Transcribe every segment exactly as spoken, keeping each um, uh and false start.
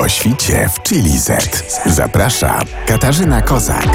O świcie w Chili Z. Zaprasza Katarzyna Kozak.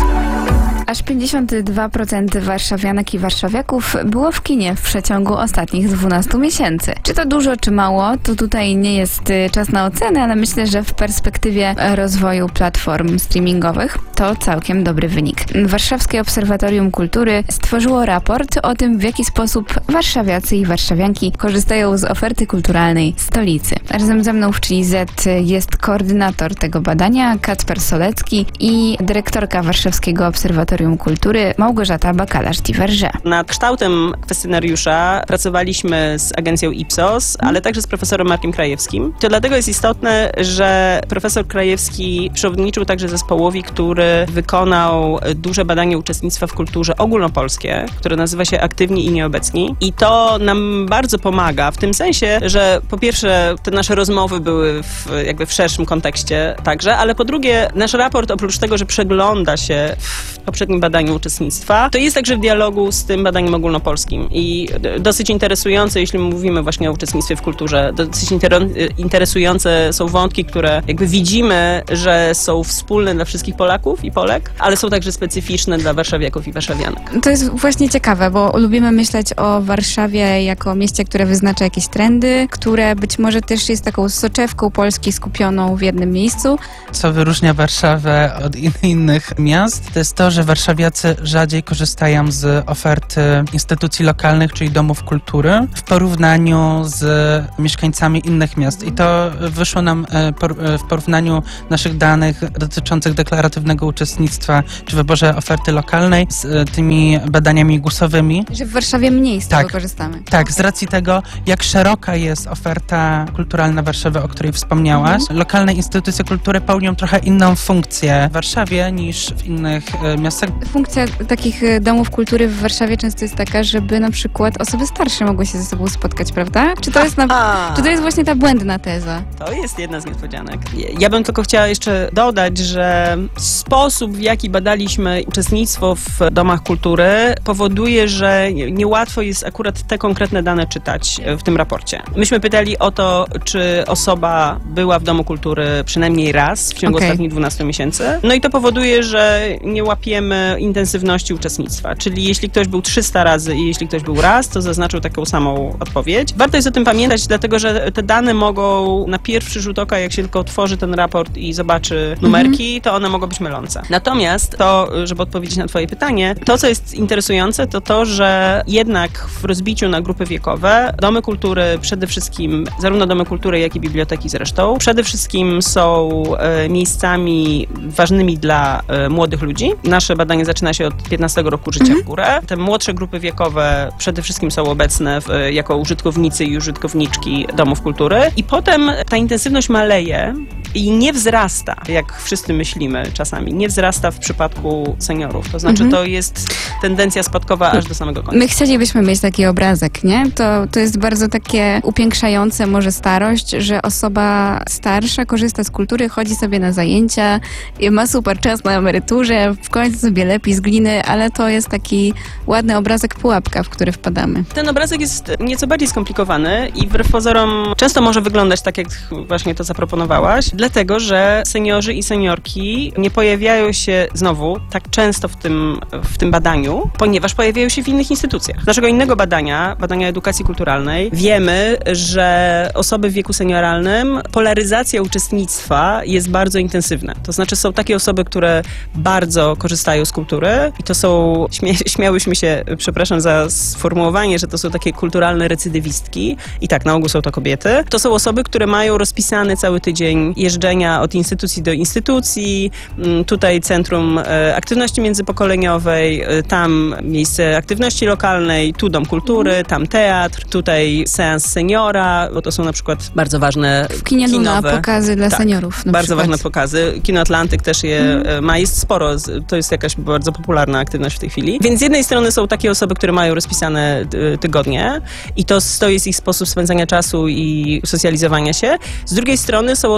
Aż pięćdziesiąt dwa procent warszawianek i warszawiaków było w kinie w przeciągu ostatnich dwunastu miesięcy. Czy to dużo, czy mało, to tutaj nie jest czas na ocenę, ale myślę, że w perspektywie rozwoju platform streamingowych to całkiem dobry wynik. Warszawskie Obserwatorium Kultury stworzyło raport o tym, w jaki sposób warszawiacy i warszawianki korzystają z oferty kulturalnej stolicy. Razem ze mną w Chili Z jest koordynator tego badania, Kacper Solecki, i dyrektorka Warszawskiego Obserwatorium Kultury Małgorzata Bakalarz-Diverge. Nad kształtem kwestionariusza pracowaliśmy z agencją Ipsos, ale także z profesorem Markiem Krajewskim. To dlatego jest istotne, że profesor Krajewski przewodniczył także zespołowi, który wykonał duże badanie uczestnictwa w kulturze ogólnopolskie, które nazywa się Aktywni i Nieobecni. I to nam bardzo pomaga w tym sensie, że po pierwsze te nasze rozmowy były w, jakby w szerszym kontekście także, ale po drugie nasz raport oprócz tego, że przegląda się w poprzednim badaniu uczestnictwa, to jest także w dialogu z tym badaniem ogólnopolskim i dosyć interesujące, jeśli mówimy właśnie o uczestnictwie w kulturze, dosyć interesujące są wątki, które jakby widzimy, że są wspólne dla wszystkich Polaków i Polek, ale są także specyficzne dla warszawiaków i warszawianek. To jest właśnie ciekawe, bo lubimy myśleć o Warszawie jako mieście, które wyznacza jakieś trendy, które być może też jest taką soczewką Polski skupioną w jednym miejscu. Co wyróżnia Warszawę od innych miast, to jest to, że warszawiacy rzadziej korzystają z oferty instytucji lokalnych, czyli domów kultury, w porównaniu z mieszkańcami innych miast. I to wyszło nam w porównaniu naszych danych dotyczących deklaratywnego uczestnictwa czy wyborze oferty lokalnej z tymi badaniami głosowymi. Że w Warszawie mniej z tak, tego korzystamy. Tak, z racji tego, jak szeroka jest oferta kulturalna Warszawy, o której wspomniałaś. Mhm. Lokalne instytucje kultury pełnią trochę inną funkcję w Warszawie niż w innych miastach. Funkcja takich domów kultury w Warszawie często jest taka, żeby na przykład osoby starsze mogły się ze sobą spotkać, prawda? Czy to jest, na, czy to jest właśnie ta błędna teza? To jest jedna z niespodzianek. Ja bym tylko chciała jeszcze dodać, że sposób, w jaki badaliśmy uczestnictwo w domach kultury, powoduje, że niełatwo jest akurat te konkretne dane czytać w tym raporcie. Myśmy pytali o to, czy osoba była w domu kultury przynajmniej raz w ciągu okay. ostatnich dwunastu miesięcy. No i to powoduje, że nie łapiemy intensywności uczestnictwa. Czyli jeśli ktoś był trzysta razy i jeśli ktoś był raz, to zaznaczył taką samą odpowiedź. Warto jest o tym pamiętać, dlatego że te dane mogą na pierwszy rzut oka, jak się tylko otworzy ten raport i zobaczy numerki, to one mogą być mylące. Natomiast to, żeby odpowiedzieć na twoje pytanie, to co jest interesujące, to to, że jednak w rozbiciu na grupy wiekowe domy kultury przede wszystkim, zarówno domy kultury, jak i biblioteki zresztą, przede wszystkim są e, miejscami ważnymi dla e, młodych ludzi. Nasze badanie zaczyna się od piętnastego roku życia mhm. w górę. Te młodsze grupy wiekowe przede wszystkim są obecne w, jako użytkownicy i użytkowniczki domów kultury. I potem ta intensywność maleje i nie wzrasta, jak wszyscy myślimy czasami, nie wzrasta w przypadku seniorów. To znaczy, mhm. to jest tendencja spadkowa aż do samego końca. My chcielibyśmy mieć taki obrazek, nie? To, to jest bardzo takie upiększające może starość, że osoba starsza korzysta z kultury, chodzi sobie na zajęcia, ma super czas na emeryturze, w końcu sobie lepi z gliny, ale to jest taki ładny obrazek pułapka, w który wpadamy. Ten obrazek jest nieco bardziej skomplikowany i wbrew pozorom często może wyglądać tak, jak właśnie to zaproponowałaś, dlatego, że seniorzy i seniorki nie pojawiają się znowu tak często w tym, w tym badaniu, ponieważ pojawiają się w innych instytucjach. Z naszego innego badania, badania edukacji kulturalnej, wiemy, że osoby w wieku senioralnym, polaryzacja uczestnictwa jest bardzo intensywna. To znaczy są takie osoby, które bardzo korzystają z kultury i to są, śmia, śmiałyśmy się, przepraszam za sformułowanie, że to są takie kulturalne recydywistki i tak, na ogół są to kobiety. To są osoby, które mają rozpisany cały tydzień jeżdżenia od instytucji do instytucji, tutaj Centrum Aktywności Międzypokoleniowej, tam miejsce aktywności lokalnej, tu Dom Kultury, tam teatr, tutaj seans seniora, bo to są na przykład bardzo ważne w kinie kinowe. Luna pokazy dla tak, seniorów. Na bardzo przykład. ważne pokazy. Kino Atlantyk też je mm. ma, jest sporo, to jest jakaś bardzo popularna aktywność w tej chwili. Więc z jednej strony są takie osoby, które mają rozpisane tygodnie i to, to jest ich sposób spędzania czasu i socjalizowania się. Z drugiej strony są osoby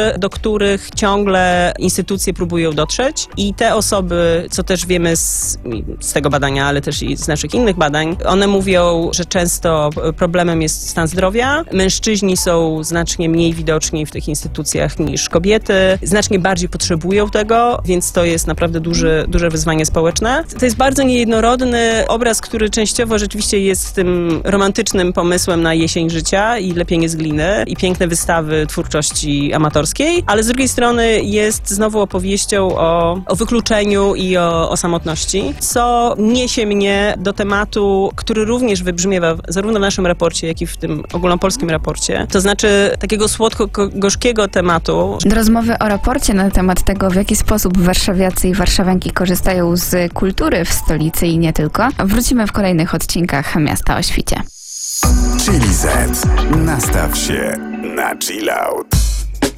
do których ciągle instytucje próbują dotrzeć i te osoby, co też wiemy z, z tego badania, ale też i z naszych innych badań, one mówią, że często problemem jest stan zdrowia. Mężczyźni są znacznie mniej widoczni w tych instytucjach niż kobiety, znacznie bardziej potrzebują tego, więc to jest naprawdę duży, duże wyzwanie społeczne. To jest bardzo niejednorodny obraz, który częściowo rzeczywiście jest tym romantycznym pomysłem na jesień życia i lepienie z gliny i piękne wystawy twórczości amatorskiej, ale z drugiej strony jest znowu opowieścią o, o wykluczeniu i o, o samotności, co niesie mnie do tematu, który również wybrzmiewa zarówno w naszym raporcie, jak i w tym ogólnopolskim raporcie. To znaczy takiego słodko-gorzkiego tematu. Do rozmowy o raporcie na temat tego, w jaki sposób warszawiacy i warszawianki korzystają z kultury w stolicy i nie tylko, wrócimy w kolejnych odcinkach Miasta o świcie. Chili Z. Nastaw się na chill out.